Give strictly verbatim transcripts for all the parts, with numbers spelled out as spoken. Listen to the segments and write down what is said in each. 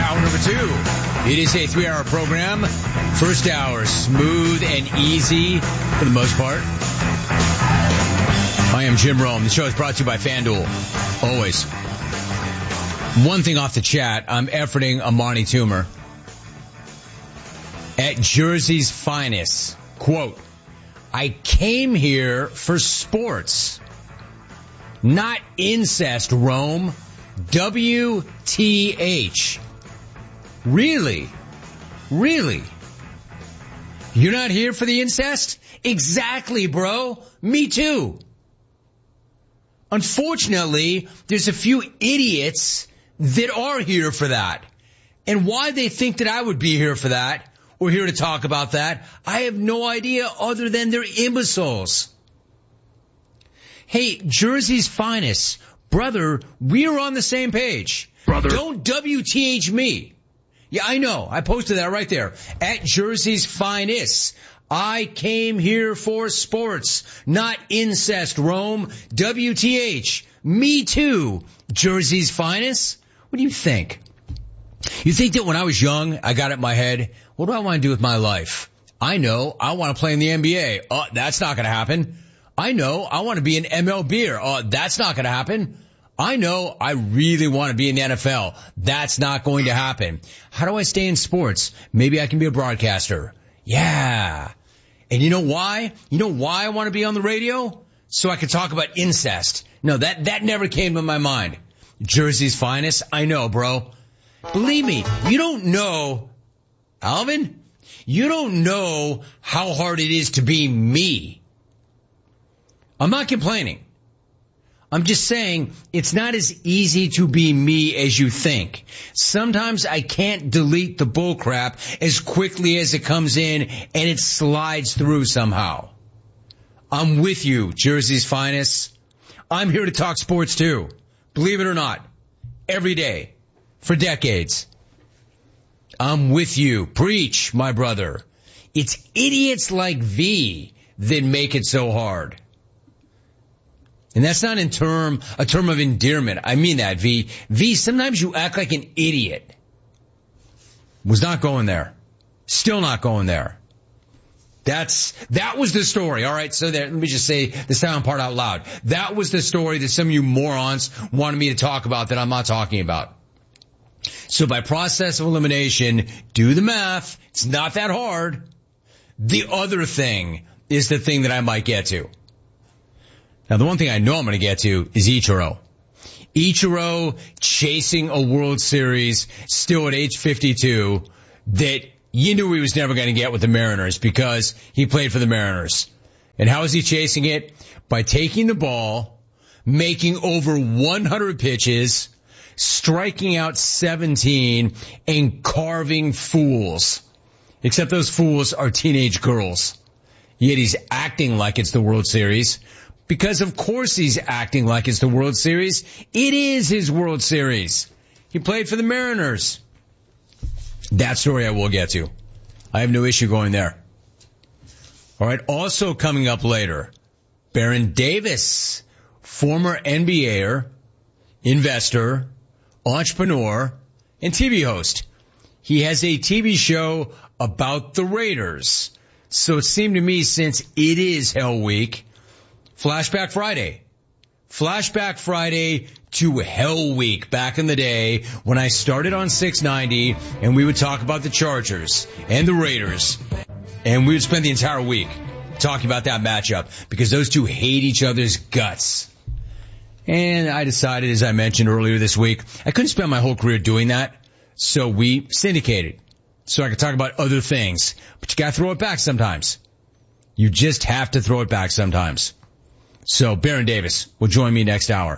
hour number two. It is a three-hour program. First hour, smooth and easy for the most part. I am Jim Rome. The show is brought to you by FanDuel. Always. One thing off the chat. I'm efforting Amani Toomer at Jersey's finest. Quote, I came here for sports, not incest, Rome. W T H. Really? Really? You're not here for the incest? Exactly, bro. Me too. Unfortunately, there's a few idiots that are here for that. And why they think that I would be here for that, or here to talk about that, I have no idea other than they're imbeciles. Hey, Jersey's finest. Brother, we're on the same page. Brother. Don't W T H me. Yeah, I know. I posted that right there. At Jersey's finest. I came here for sports, not incest, Rome. W T H. Me too. Jersey's finest. What do you think? You think that when I was young, I got it in my head, what do I want to do with my life? I know. I want to play in the N B A. Oh, that's not going to happen. I know. I want to be an M L B-er. Oh, that's not going to happen. I know I really want to be in the N F L. That's not going to happen. How do I stay in sports? Maybe I can be a broadcaster. Yeah. And you know why? You know why I want to be on the radio? So I can talk about incest. No, that, that never came to my mind. Jersey's finest? I know, bro. Believe me, you don't know, Alvin, you don't know how hard it is to be me. I'm not complaining. I'm just saying it's not as easy to be me as you think. Sometimes I can't delete the bullcrap as quickly as it comes in and it slides through somehow. I'm with you, Jersey's finest. I'm here to talk sports too. Believe it or not. Every day. For decades. I'm with you. Preach, my brother. It's idiots like V that make it so hard. And that's not in term, a term of endearment. I mean that, V. V, sometimes you act like an idiot. Was not going there. Still not going there. That's, that was the story. All right. So there, let me just say the sound part out loud. That was the story that some of you morons wanted me to talk about that I'm not talking about. So by process of elimination, do the math. It's not that hard. The other thing is the thing that I might get to. Now, the one thing I know I'm going to get to is Ichiro. Ichiro chasing a World Series still at age fifty-two that you knew he was never going to get with the Mariners because he played for the Mariners. And how is he chasing it? By taking the ball, making over one hundred pitches, striking out seventeen, and carving fools. Except those fools are teenage girls. Yet he's acting like it's the World Series. Because of course he's acting like it's the World Series. It is his World Series. He played for the Mariners. That story I will get to. I have no issue going there. All right. Also coming up later, Baron Davis, former N B A-er, investor, entrepreneur, and T V host. He has a T V show about the Raiders. So it seemed to me, since it is Hell Week, Flashback Friday. Flashback Friday to Hell Week back in the day when I started on six ninety and we would talk about the Chargers and the Raiders. And we would spend the entire week talking about that matchup because those two hate each other's guts. And I decided, as I mentioned earlier this week, I couldn't spend my whole career doing that. So we syndicated so I could talk about other things. But you got to throw it back sometimes. You just have to throw it back sometimes. So Baron Davis will join me next hour.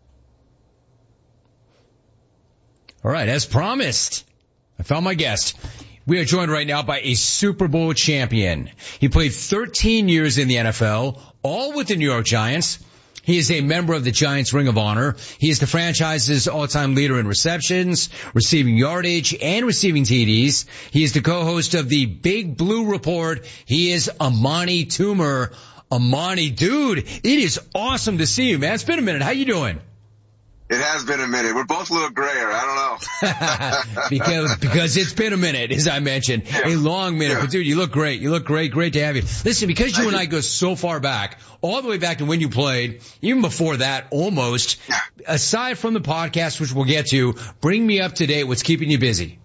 All right, as promised, I found my guest. We are joined right now by a Super Bowl champion. He played thirteen years in the N F L, all with the New York Giants. He is a member of the Giants Ring of Honor. He is the franchise's all-time leader in receptions, receiving yardage, and receiving T Ds. He is the co-host of the Big Blue Report. He is Amani Toomer. Amani, dude, it is awesome to see you, man. It's been a minute. How you doing? It has been a minute. We're both a little grayer. I don't know. because, because it's been a minute, as I mentioned. Yeah. A long minute. Yeah. But dude, you look great. You look great. Great to have you. Listen, because you Thank and you. I go so far back, all the way back to when you played, even before that, almost, yeah. aside from the podcast, which we'll get to, bring me up to date. What's keeping you busy?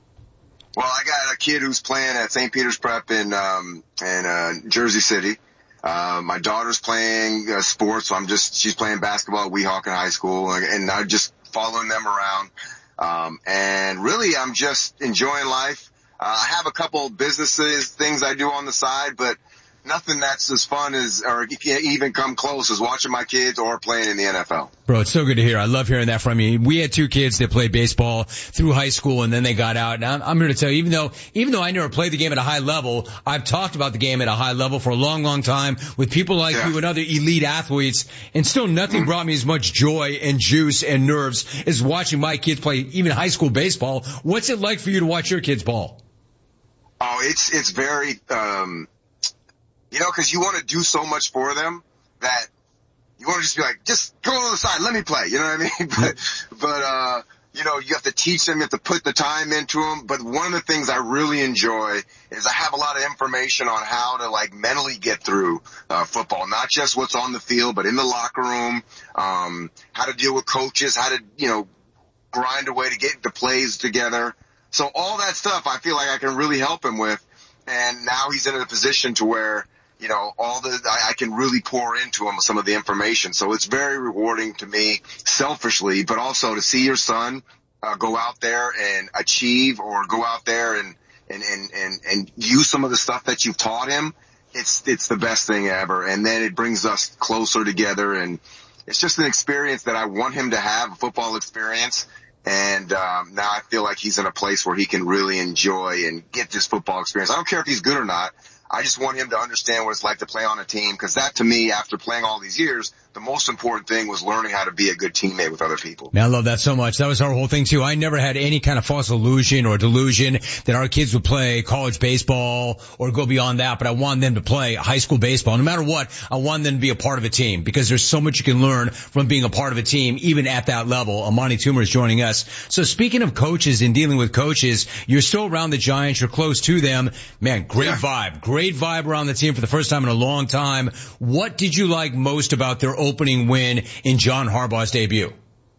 Well, I got a kid who's playing at Saint Peter's Prep in, um, in, uh, Jersey City. Uh, my daughter's playing uh, sports, so I'm just, she's playing basketball at Weehawken High School, and, and I'm just following them around. Um, and really, I'm just enjoying life. Uh, I have a couple businesses, things I do on the side, but nothing that's as fun as, or can't even come close as watching my kids or playing in the N F L. Bro, it's so good to hear. I love hearing that from you. We had two kids that played baseball through high school and then they got out. And I'm, I'm here to tell you, even though, even though I never played the game at a high level, I've talked about the game at a high level for a long, long time with people like yeah. you and other elite athletes. And still nothing mm-hmm. brought me as much joy and juice and nerves as watching my kids play even high school baseball. What's it like for you to watch your kids ball? Oh, it's, it's very, um, you know, cause you want to do so much for them that you want to just be like, just go to the side, let me play. You know what I mean? but, but, uh, you know, you have to teach them, you have to put the time into them. But one of the things I really enjoy is I have a lot of information on how to like mentally get through, uh, football, not just what's on the field, but in the locker room, um, how to deal with coaches, how to, you know, grind a way to get the plays together. So all that stuff I feel like I can really help him with. And now he's in a position to where, you know, all the, I, I can really pour into him some of the information. So it's very rewarding to me selfishly, but also to see your son, uh, go out there and achieve or go out there and, and, and, and, and use some of the stuff that you've taught him. It's, it's the best thing ever. And then it brings us closer together. And it's just an experience that I want him to have, a football experience. And, um, now I feel like he's in a place where he can really enjoy and get this football experience. I don't care if he's good or not. I just want him to understand what it's like to play on a team, because that to me, after playing all these years, the most important thing was learning how to be a good teammate with other people. Man, I love that so much. That was our whole thing too. I never had any kind of false illusion or delusion that our kids would play college baseball or go beyond that, but I wanted them to play high school baseball. No matter what, I wanted them to be a part of a team, because there's so much you can learn from being a part of a team, even at that level. Amani Toomer is joining us. So speaking of coaches and dealing with coaches, you're still around the Giants. You're close to them. Man, great yeah. vibe. Great vibe around the team for the first time in a long time. What did you like most about their opening win in John Harbaugh's debut?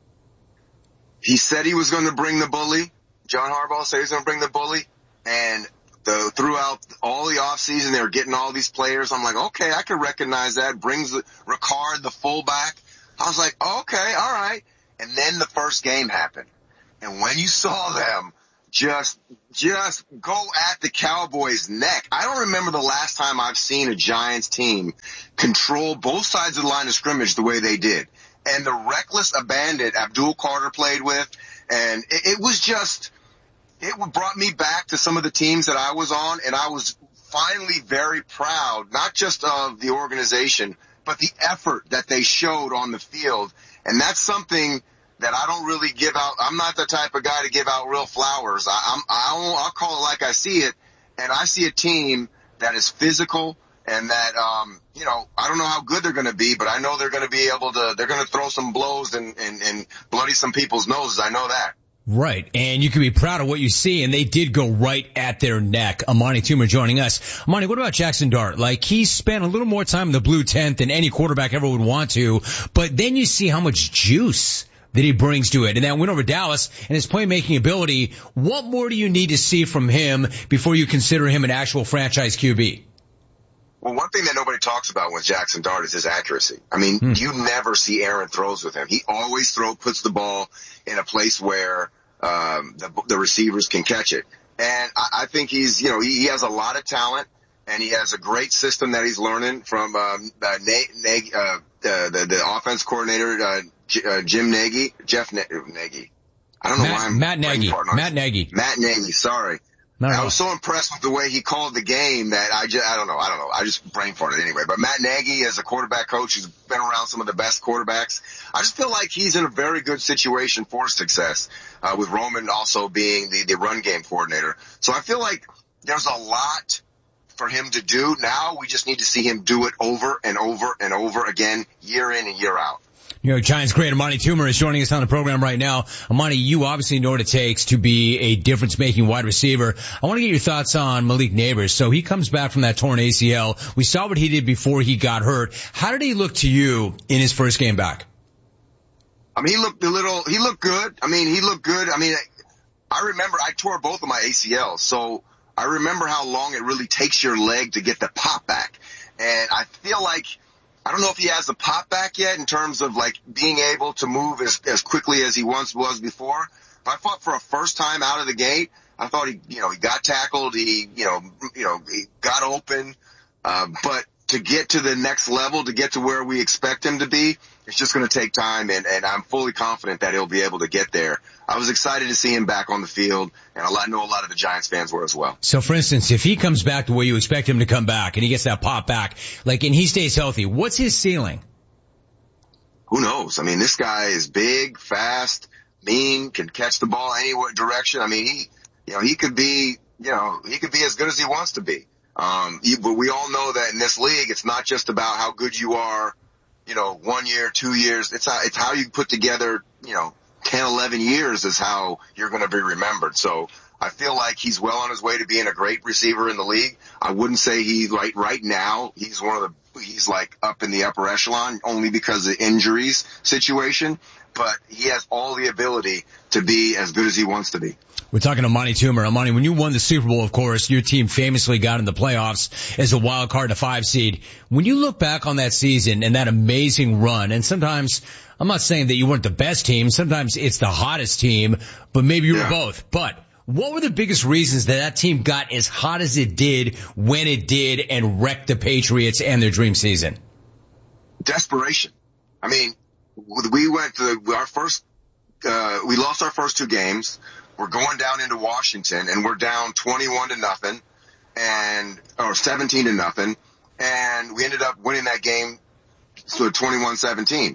He said he was going to bring the bully. John Harbaugh said he was going to bring the bully. And the, throughout all the offseason, they were getting all these players. I'm like, okay, I can recognize that. Brings the, Ricard, the fullback. I was like, okay, all right. And then the first game happened. And when you saw them just, just go at the Cowboys' neck. I don't remember the last time I've seen a Giants team control both sides of the line of scrimmage the way they did. And the reckless abandon Abdul Carter played with, and it, it was just, it brought me back to some of the teams that I was on, and I was finally very proud, not just of the organization, but the effort that they showed on the field. And that's something that I don't really give out. I'm not the type of guy to give out real flowers. I, I'm, I'll, I'll call it like I see it. And I see a team that is physical and that, um, you know, I don't know how good they're going to be, but I know they're going to be able to, they're going to throw some blows and, and, and bloody some people's noses. I know that. Right. And you can be proud of what you see, and they did go right at their neck. Amani Toomer joining us. Amani, what about Jackson Dart? Like, he spent a little more time in the blue tent than any quarterback ever would want to, but then you see how much juice that he brings to it. And that win over Dallas and his playmaking ability, what more do you need to see from him before you consider him an actual franchise Q B? Well, one thing that nobody talks about with Jackson Dart is his accuracy. I mean, hmm. you never see errant throws with him. He always throw, puts the ball in a place where um, the, the receivers can catch it. And I, I think he's, you know, he, he has a lot of talent, and he has a great system that he's learning from um, uh, Nate, Nate, uh, the, the the offense coordinator, uh, J, uh, Jim Nagy, Jeff Na- Nagy. I don't know Matt, why I'm Matt Nagy. Matt Nagy. Matt Nagy. Sorry. No, I was so impressed with the way he called the game that I just, I don't know, I don't know. I just brain farted anyway. But Matt Nagy, as a quarterback coach, who's been around some of the best quarterbacks, I just feel like he's in a very good situation for success, uh, with Roman also being the, the run game coordinator. So I feel like there's a lot for him to do. Now we just need to see him do it over and over and over again, year in and year out. New York Giants great Amani Toomer is joining us on the program right now. Amani, you obviously know what it takes to be a difference-making wide receiver. I want to get your thoughts on Malik Nabers. So he comes back from that torn A C L. We saw what he did before he got hurt. How did he look to you in his first game back? I mean, he looked a little, he looked good. I mean, he looked good. I mean, I remember I tore both of my A C Ls, so I remember how long it really takes your leg to get the pop back. And I feel like, I don't know if he has the pop back yet in terms of like being able to move as, as quickly as he once was before. But I thought for a first time out of the gate, I thought he, you know, he got tackled, he, you know, you know, he got open. Uh, but to get to the next level, to get to where we expect him to be, it's just going to take time, and, and I'm fully confident that he'll be able to get there. I was excited to see him back on the field, and I know a lot of the Giants fans were as well. So, for instance, if he comes back the way you expect him to come back, and he gets that pop back, like, and he stays healthy, what's his ceiling? Who knows? I mean, this guy is big, fast, mean, can catch the ball any direction. I mean, he, you know, he could be, you know, he could be as good as he wants to be. Um, you, but we all know that in this league, it's not just about how good you are, you know, one year, two years. It's how, it's how you put together, you know, ten, eleven years is how you're going to be remembered. So I feel like he's well on his way to being a great receiver in the league. I wouldn't say he, like, right now, he's one of the, he's like up in the upper echelon only because of injuries situation, but he has all the ability to be as good as he wants to be. We're talking to Amani Toomer. Amani, when you won the Super Bowl, of course, your team famously got in the playoffs as a wild card and a five seed. When you look back on that season and that amazing run, and sometimes, I'm not saying that you weren't the best team, sometimes it's the hottest team, but maybe you were yeah. both. But what were the biggest reasons that that team got as hot as it did when it did and wrecked the Patriots and their dream season? Desperation. I mean, we went to our first, uh, we lost our first two games. We're going down into Washington, and we're down twenty-one to nothing, and or seventeen to nothing, and we ended up winning that game, so twenty-one seventeen.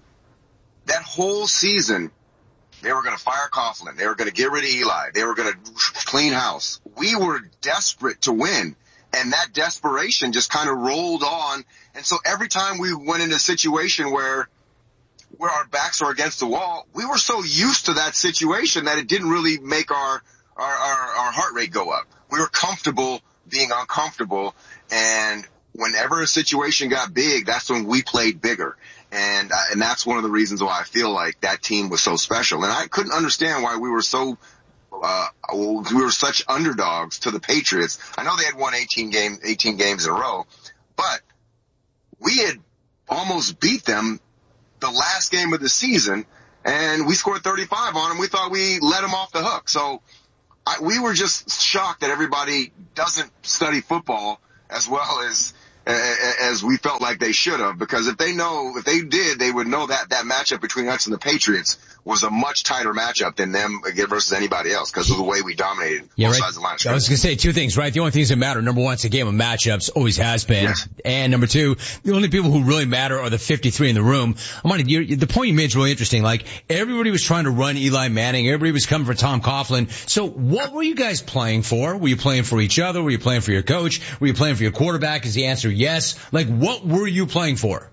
That whole season, they were going to fire Coughlin. They were going to get rid of Eli. They were going to clean house. We were desperate to win, and that desperation just kind of rolled on. And so every time we went into a situation where where our backs are against the wall, we were so used to that situation that it didn't really make our, our, our, our heart rate go up. We were comfortable being uncomfortable, and whenever a situation got big, that's when we played bigger. And, uh, and that's one of the reasons why I feel like that team was so special. And I couldn't understand why we were so, uh, we were such underdogs to the Patriots. I know they had won eighteen game, eighteen games in a row, but we had almost beat them the last game of the season, and we scored thirty-five on them. We thought we let them off the hook. So I, we were just shocked that everybody doesn't study football as well as as we felt like they should have, because if they know, if they did, they would know that that matchup between us and the Patriots was a much tighter matchup than them versus anybody else because of the way we dominated yeah, both right. sides of the line. I was going to say two things, right? The only things that matter, number one, it's a game of matchups, always has been. Yes. And number two, the only people who really matter are the fifty-three in the room. Amani, the point you made is really interesting. Like, everybody was trying to run Eli Manning. Everybody was coming for Tom Coughlin. So what were you guys playing for? Were you playing for each other? Were you playing for your coach? Were you playing for your quarterback? Is the answer yes? Like, what were you playing for?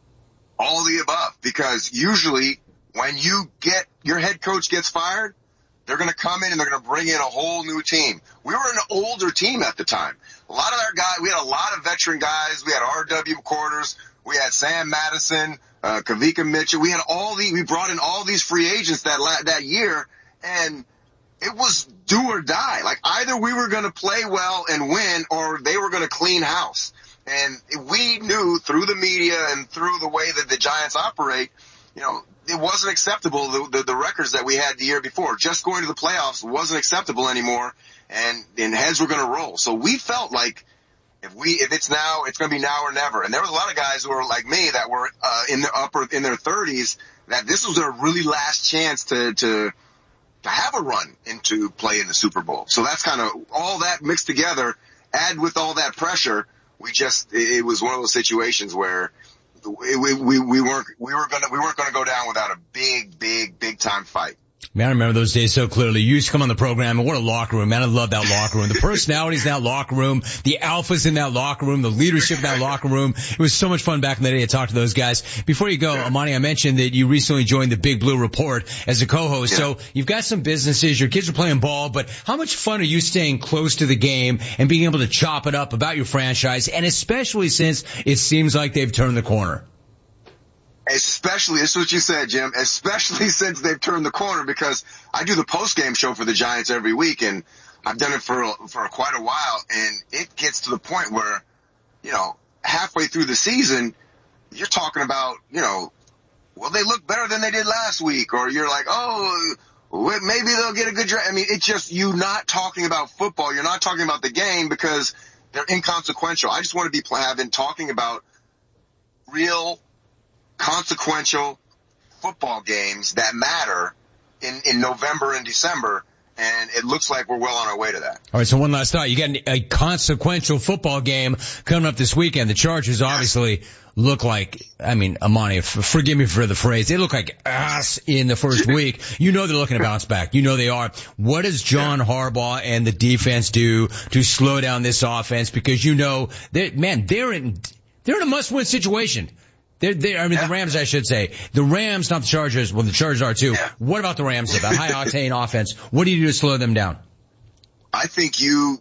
All the above, because usually when you get, your head coach gets fired, they're going to come in and they're going to bring in a whole new team. We were an older team at the time. A lot of our guys, we had a lot of veteran guys. We had R W McQuarters. We had Sam Madison, uh, Kavika Mitchell. We had all the, we brought in all these free agents that, that year, and it was do or die. Like, either we were going to play well and win, or they were going to clean house. And we knew through the media and through the way that the Giants operate, you know, it wasn't acceptable, the, the, the records that we had the year before. Just going to the playoffs wasn't acceptable anymore, and, and heads were going to roll. So we felt like if we, if it's now, it's going to be now or never. And there was a lot of guys who were like me that were uh, in their upper, in their thirties, that this was their really last chance to, to, to have a run into play in the Super Bowl. So that's kind of all that mixed together, add with all that pressure. We just, it was one of those situations where we, we, we weren't, we were gonna, we weren't gonna go down without a big, big, big time fight. Man, I remember those days so clearly. You used to come on the program, and what a locker room. Man, I love that locker room. The personalities in that locker room, the alphas in that locker room, the leadership in that locker room. It was so much fun back in the day to talk to those guys. Before you go, Amani, I mentioned that you recently joined the Big Blue Report as a co-host. Yeah. So you've got some businesses, your kids are playing ball, but how much fun are you staying close to the game and being able to chop it up about your franchise, and especially since it seems like they've turned the corner? Especially, this is what you said, Jim, especially since they've turned the corner, because I do the post-game show for the Giants every week, and I've done it for for quite a while, and it gets to the point where, you know, halfway through the season, you're talking about, you know, well, they look better than they did last week, or you're like, oh, maybe they'll get a good draft. I mean, it's just you not talking about football. You're not talking about the game because they're inconsequential. I just want to be having talking about real consequential football games that matter in, in November and December, and it looks like we're well on our way to that. All right, so one last thought. You got a consequential football game coming up this weekend. The Chargers obviously look like, I mean, Amani, f- forgive me for the phrase, they look like ass in the first week. You know they're looking to bounce back. You know they are. What does John Harbaugh and the defense do to slow down this offense? Because you know, man, they're in, they're in a must-win situation. They're, they're, I mean, yeah. the Rams, I should say. The Rams, not the Chargers. Well, the Chargers are too. Yeah. What about the Rams, the high-octane offense? What do you do to slow them down? I think you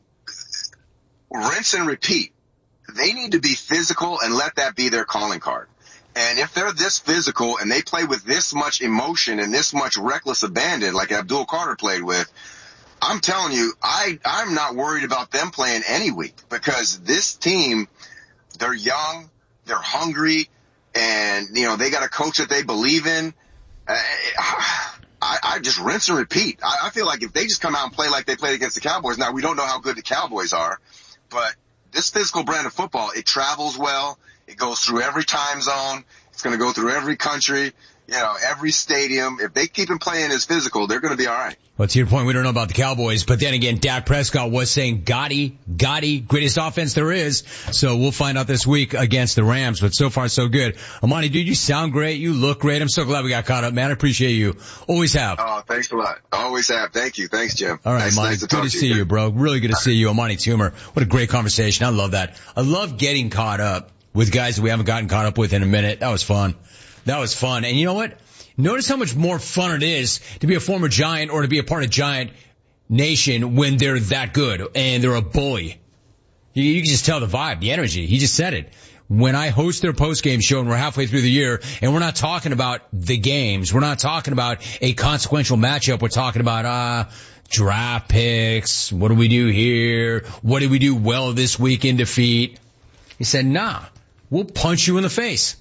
rinse and repeat. They need to be physical and let that be their calling card. And if they're this physical and they play with this much emotion and this much reckless abandon like Abdul Carter played with, I'm telling you, I, I'm not worried about them playing any week, because this team, they're young, they're hungry, and, you know, they got a coach that they believe in. Uh, I, I just rinse and repeat. I, I feel like if they just come out and play like they played against the Cowboys, now we don't know how good the Cowboys are, but this physical brand of football, it travels well. It goes through every time zone. It's going to go through every country, you know, every stadium. If they keep them playing as physical, they're going to be all right. Well, to your point, we don't know about the Cowboys, but then again, Dak Prescott was saying Gotti, Gotti, greatest offense there is. So we'll find out this week against the Rams, but so far so good. Amani, dude, you sound great. You look great. I'm so glad we got caught up, man. I appreciate you. Always have. Oh, thanks a lot. Always have. Thank you. Thanks, Jim. All right, nice, Amani. Nice to good to see you, you, bro. Really good to see you. Amani Toomer. What a great conversation. I love that. I love getting caught up with guys that we haven't gotten caught up with in a minute. That was fun. That was fun. And you know what? Notice how much more fun it is to be a former Giant or to be a part of Giant Nation when they're that good and they're a bully. You, you can just tell the vibe, the energy. He just said it. When I host their post-game show and we're halfway through the year and we're not talking about the games, we're not talking about a consequential matchup, we're talking about, uh, draft picks, what do we do here, what did we do well this week in defeat? He said, nah, we'll punch you in the face.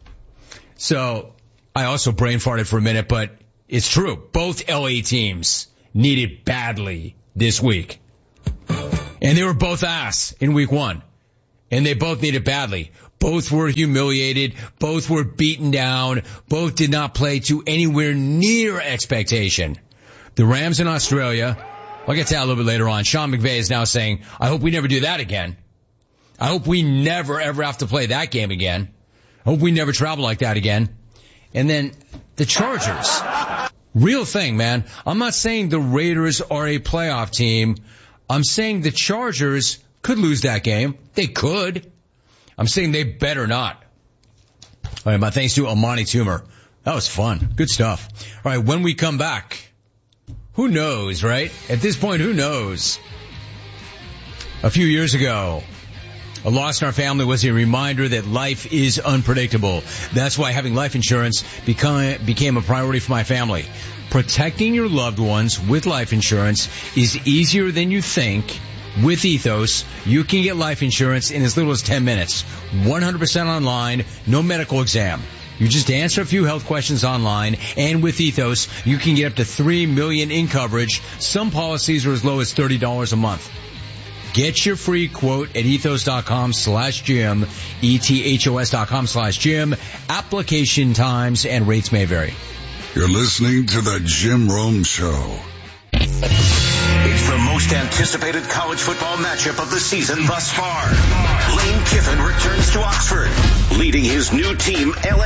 So, I also brain farted for a minute, but it's true. Both L A teams needed badly this week. And they were both ass in week one. And they both needed badly. Both were humiliated. Both were beaten down. Both did not play to anywhere near expectation. The Rams in Australia, I'll get to that a little bit later on. Sean McVay is now saying, I hope we never do that again. I hope we never, ever have to play that game again. I hope we never travel like that again. And then the Chargers. Real thing, man. I'm not saying the Raiders are a playoff team. I'm saying the Chargers could lose that game. They could. I'm saying they better not. All right, my thanks to Amani Toomer. That was fun. Good stuff. All right, when we come back, who knows, right? At this point, who knows? A few years ago, a loss in our family was a reminder that life is unpredictable. That's why having life insurance become, became a priority for my family. Protecting your loved ones with life insurance is easier than you think. With Ethos, you can get life insurance in as little as ten minutes. one hundred percent online, no medical exam. You just answer a few health questions online, and with Ethos, you can get up to three million dollars in coverage. Some policies are as low as thirty dollars a month. Get your free quote at ethos.com slash Jim, E-T-H-O-S dot com slash Jim. Application times and rates may vary. You're listening to the Jim Rome Show. It's the most anticipated college football matchup of the season thus far. Lane Kiffin returns to Oxford, leading his new team, L